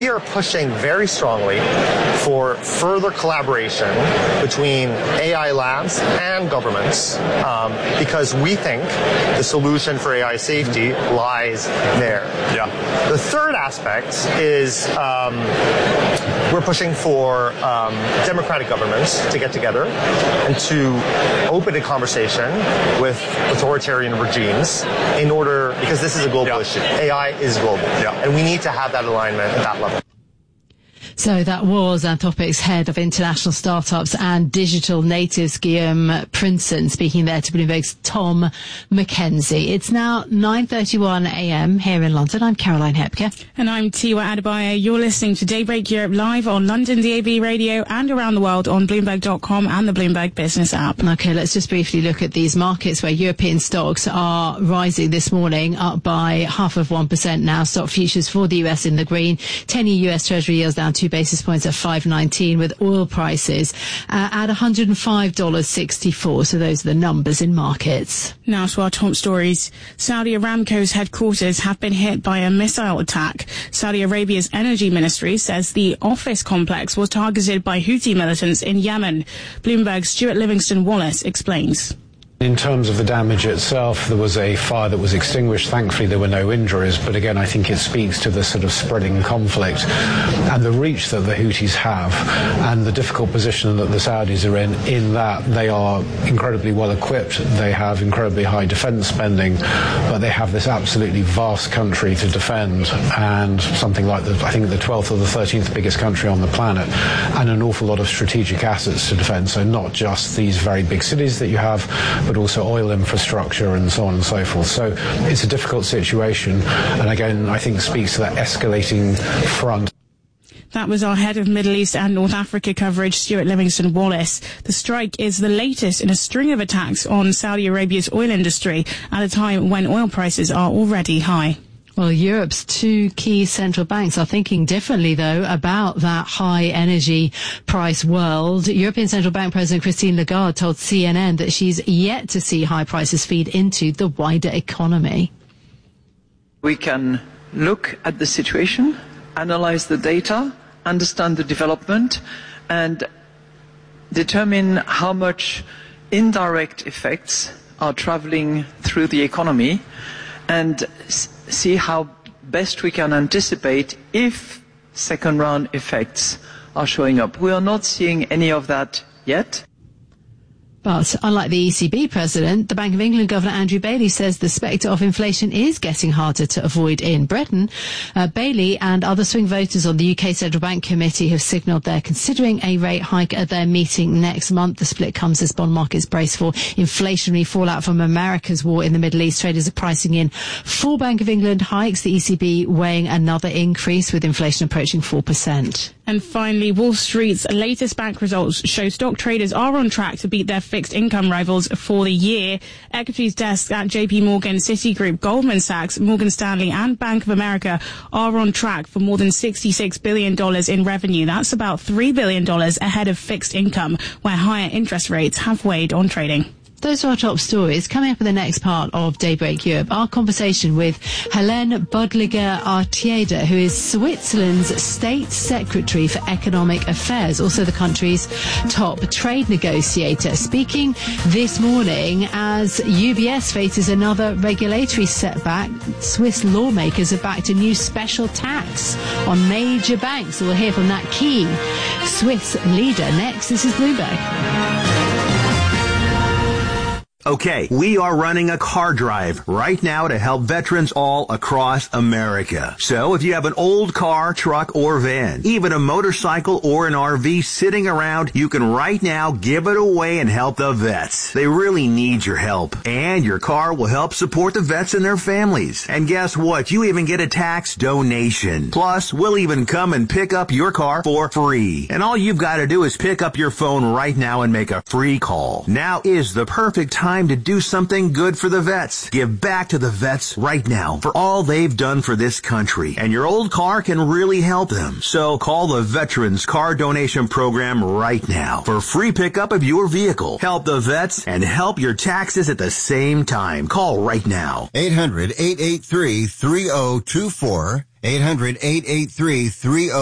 We are pushing very strongly for further collaboration between AI labs and governments because we think the solution for AI safety lies there. Yeah. The third aspect is we're pushing for democratic governments to get together and to open a conversation with authoritarian regimes because this is a global issue. AI is global. And we need to have that alignment at that level. So that was Anthropic's head of international startups and digital natives, Guillaume Prinson, speaking there to Bloomberg's Tom McKenzie. It's now 9:31 a.m. here in London. I'm Caroline Hepker. And I'm Tiwa Adebayo. You're listening to Daybreak Europe live on London DAB radio and around the world on Bloomberg.com and the Bloomberg Business app. Okay, let's just briefly look at these markets where European stocks are rising this morning, up by 0.5% now. Stock futures for the US in the green. 10-year US Treasury yields down 2 basis points at 5.19, with oil prices at $105.64. So those are the numbers in markets. Now to our top stories. Saudi Aramco's headquarters have been hit by a missile attack. Saudi Arabia's energy ministry says the office complex was targeted by Houthi militants in Yemen. Bloomberg's Stuart Livingston-Wallace explains. In terms of the damage itself, there was a fire that was extinguished. Thankfully, there were no injuries. But again, I think it speaks to the sort of spreading conflict and the reach that the Houthis have and the difficult position that the Saudis are in that they are incredibly well equipped. They have incredibly high defense spending, but they have this absolutely vast country to defend and something like I think the 12th or the 13th biggest country on the planet and an awful lot of strategic assets to defend. So not just these very big cities that you have, but also oil infrastructure and so on and so forth. So it's a difficult situation, and again, I think speaks to that escalating front. That was our head of Middle East and North Africa coverage, Stuart Livingston-Wallace. The strike is the latest in a string of attacks on Saudi Arabia's oil industry at a time when oil prices are already high. Well, Europe's two key central banks are thinking differently, though, about that high energy price world. European Central Bank President Christine Lagarde told CNN that she's yet to see high prices feed into the wider economy. We can look at the situation, analyze the data, understand the development, and determine how much indirect effects are traveling through the economy, and see how best we can anticipate if second-round effects are showing up. We are not seeing any of that yet. But unlike the ECB president, the Bank of England Governor Andrew Bailey says the spectre of inflation is getting harder to avoid in Britain. Bailey and other swing voters on the UK Central Bank Committee have signalled they're considering a rate hike at their meeting next month. The split comes as bond markets brace for inflationary fallout from America's war in the Middle East. Traders are pricing in 4 Bank of England hikes, the ECB weighing another increase with inflation approaching 4%. And finally, Wall Street's latest bank results show stock traders are on track to beat their fixed income rivals for the year. Equities desks at JP Morgan, Citigroup, Goldman Sachs, Morgan Stanley and Bank of America are on track for more than $66 billion in revenue. That's about $3 billion ahead of fixed income, where higher interest rates have weighed on trading. Those are our top stories. Coming up in the next part of Daybreak Europe, our conversation with Helene Bodliger-Artieda, who is Switzerland's State Secretary for Economic Affairs, also the country's top trade negotiator, speaking this morning as UBS faces another regulatory setback. Swiss lawmakers have backed a new special tax on major banks. We'll hear from that key Swiss leader next. This is Bloomberg. Okay, we are running a car drive right now to help veterans all across America. So if you have an old car, truck, or van, even a motorcycle or an RV sitting around, you can right now give it away and help the vets. They really need your help. And your car will help support the vets and their families. And guess what? You even get a tax donation. Plus, we'll even come and pick up your car for free. And all you've got to do is pick up your phone right now and make a free call. Now is the perfect time to do something good for the vets. Give back to the vets right now for all they've done for this country. And your old car can really help them. So call the Veterans Car Donation Program right now for free pickup of your vehicle. Help the vets and help your taxes at the same time. Call right now. 800-883-3024. 800-883-30